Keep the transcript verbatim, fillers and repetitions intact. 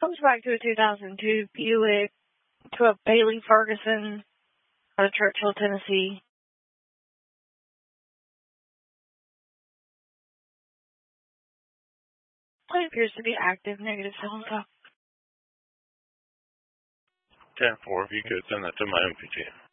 Comes back to a two thousand two Buick, to a Bailey Ferguson out of Churchill, Tennessee. It appears to be active, negative self-talk. ten four, if you could send that to my M P G.